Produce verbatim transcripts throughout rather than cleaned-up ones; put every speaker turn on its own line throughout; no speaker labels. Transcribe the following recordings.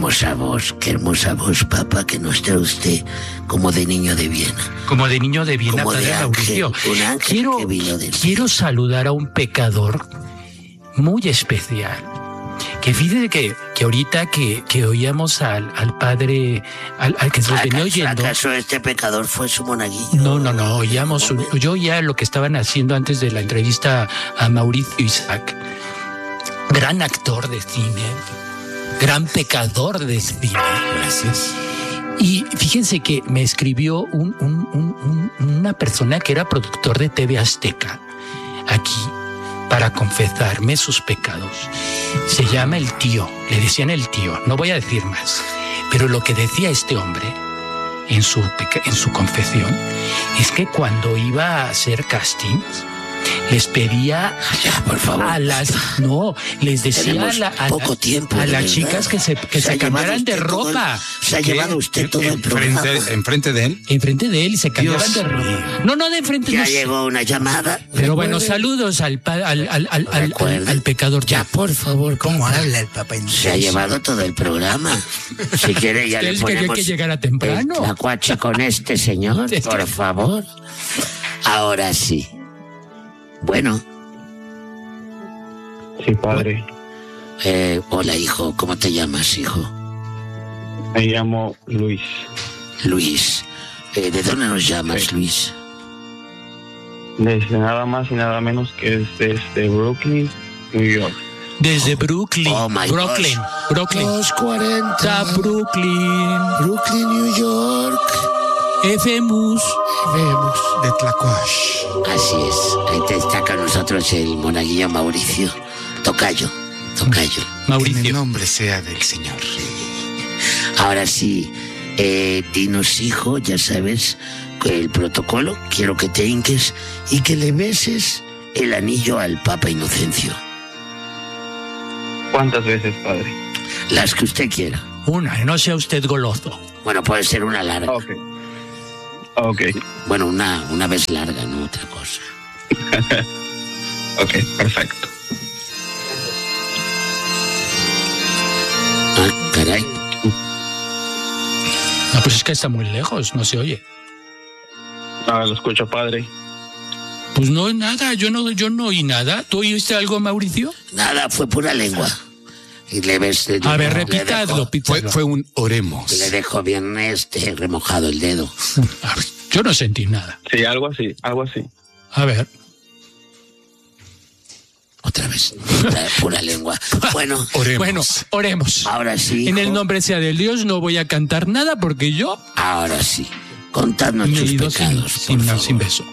hermosa voz, qué hermosa voz, papá, que nos trae usted como de niño de Viena.
Como de niño de Viena,
como
padre
de ángel,
Mauricio.
un ángel
Quiero,
que vino del
quiero saludar a un pecador muy especial. Que fíjate que, que ahorita que, que oíamos al, al padre, al, al que se nos venía oyendo.
¿Acaso este pecador fue su monaguillo?
No, no, no, oíamos, un, yo oía lo que estaban haciendo antes de la entrevista a Mauricio Isaac. Gran actor de cine, gran pecador de cine.
Gracias.
Y fíjense que me escribió un, un, un, un, una persona que era productor de T V Azteca aquí para confesarme sus pecados. Se llama el tío, le decían el tío, no voy a decir más. Pero lo que decía este hombre en su, en su confesión es que cuando iba a hacer castings, les pedía
ya, por favor.
a las no les decía a, la, a,
poco
la,
tiempo,
a las
verdad.
chicas que se que se, se cambiaran de ropa.
El, se ha llevado usted todo el programa
enfrente de él
enfrente de él y se cambiaban
Dios
de ropa.
mío.
No, no de enfrente.
Ya
no,
llegó una llamada.
Pero bueno, saludos al al al al, al, al, al pecador.
Ya, por favor,
¿cómo habla el papá?
Se ha llevado todo el programa. Si quiere ya le ponemos
que llegara temprano.
El tacuache con este señor, por favor. Ahora sí. Bueno.
Sí, padre.
Eh, hola, hijo. ¿Cómo te llamas, hijo?
Me llamo Luis.
Luis. Eh, ¿De dónde nos llamas, sí. Luis?
Desde nada más y nada menos que es desde Brooklyn, New York.
Desde Brooklyn.
Oh, my
Brooklyn.
gosh.
Brooklyn.
dos cuarenta.
Brooklyn.
Brooklyn, New York.
Efemus.
Vemos.
de Tlacuache.
Así es. Ahí te está con nosotros el monaguillo Mauricio. Tocayo. Tocayo.
Mauricio.
Que el nombre sea del Señor.
Ahora sí, eh, dinos, hijo, ya sabes el protocolo. Quiero que te hinques y que le beses el anillo al Papa Inocencio.
¿Cuántas veces, padre?
Las que usted quiera.
Una, no sea usted goloso.
Bueno, puede ser una larga.
Ok. Ok.
Bueno, una, una vez larga, no otra cosa.
Ok, perfecto.
Ah, caray.
No, pues es que está muy lejos, no se oye.
Ah, lo escucho, padre.
Pues no, nada, yo no, yo no oí nada. ¿Tú oíste algo, Mauricio?
Nada, fue pura lengua. Y le ves... Le,
A ver,
le
repitadlo,
dejo,
Fue, fue un oremos.
Le dejo bien este remojado el dedo.
Yo no sentí nada.
Sí, algo así, algo así.
A ver.
Otra vez, pura, pura lengua. Bueno,
Oremos.
Bueno, oremos.
Ahora sí,
En
hijo.
el nombre sea del Dios, no voy a cantar nada porque yo
Ahora sí. Contadnos
me he
tus
ido sin,
pecados,
sin,
por
no,
favor.
sin beso.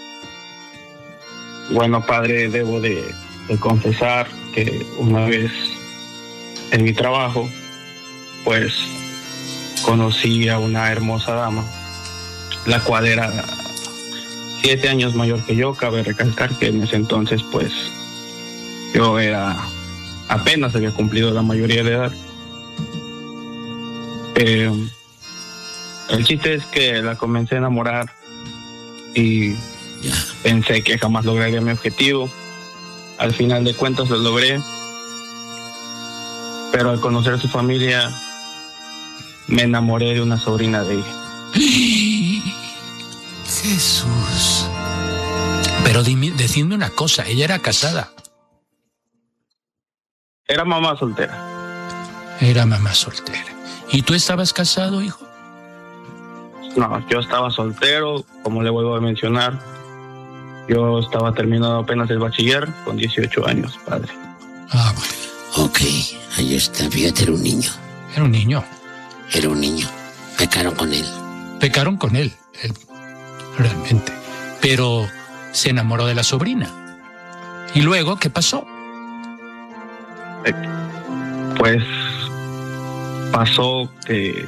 Bueno, padre, debo de, de confesar que una vez en mi trabajo, pues conocí a una hermosa dama, la cual era siete años mayor que yo. Cabe recalcar que en ese entonces, pues, yo era, apenas había cumplido la mayoría de edad. Eh, el chiste es que la comencé a enamorar y
Ya.
pensé que jamás lograría mi objetivo. Al final de cuentas lo logré, pero al conocer a su familia me enamoré de una sobrina de ella.
Jesús. Pero dime, decidme una cosa, ella era casada.
Era mamá soltera.
Era mamá soltera. ¿Y tú estabas casado, hijo?
No, yo estaba soltero, como le vuelvo a mencionar. Yo estaba terminando apenas el bachiller con dieciocho años, padre.
Ah, bueno.
Ok, ahí está. Fíjate, era un niño.
Era un niño.
Era un niño. Pecaron con él.
Pecaron con él, él, realmente. Pero se enamoró de la sobrina. ¿Y luego qué pasó?
Eh, pues pasó que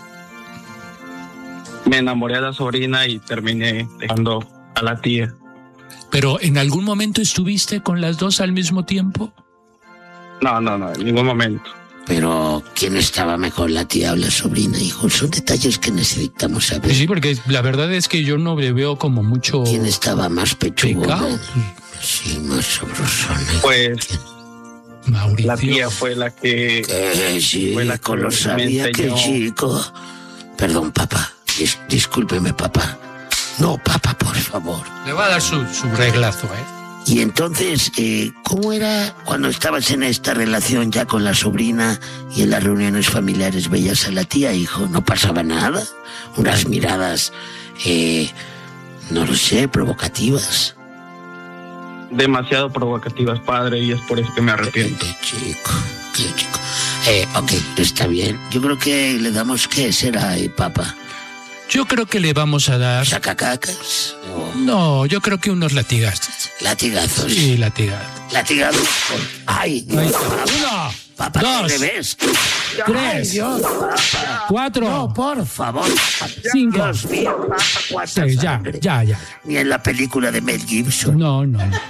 me enamoré de la sobrina y terminé dejando a la tía.
¿Pero en algún momento estuviste con las dos al mismo tiempo?
No, no, no, en ningún momento.
Pero, ¿quién estaba mejor, la tía o la sobrina, hijo? Son detalles que necesitamos saber.
Sí, porque la verdad es que yo no le veo como mucho
¿Quién estaba más
pecado.
pechugona? Sí, más sabrosona.
Pues
Mauricio.
La tía fue la que...
Eh, sí,
fue la
con lo
que me
sabía que
enseñó.
chico. Perdón, papá. Dis- discúlpeme, papá. No, papá, por favor.
Le va a dar su, su reglazo, ¿eh?
Y entonces, eh, ¿cómo era cuando estabas en esta relación ya con la sobrina y en las reuniones familiares veías a la tía, hijo? ¿No pasaba nada? Unas miradas, eh, no lo sé, provocativas.
Demasiado provocativas, padre, y es por eso que me arrepiento.
Qué chico, qué chico. Eh, ok, está bien. Yo creo que le damos, ¿qué será, eh, papá?
Yo creo que le vamos a dar...
¿Sacacacas? ¿O
No, yo creo que unos latigazos.
latigazos?
Sí, latigazos.
Latigazos. ¡Ay!
Ahí está.
Papá,
Uno,
papá,
dos,
¿qué ves?
tres,
¡Ay, Dios!
cuatro,
No, por favor.
cinco,
Dios mío, papá, cuánta
seis, ya,
sangre.
ya, ya.
Ni en la película de Mel Gibson.
No, no, no.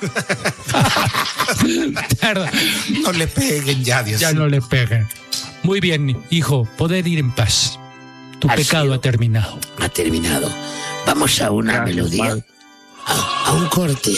Perdón,
No le peguen ya, Dios.
ya no le peguen. Muy bien, hijo, poder ir en paz. Tu
Ha
pecado
sido.
ha terminado.
Ha terminado. Vamos a una
Gracias,
melodía.
padre.
A, a un corte.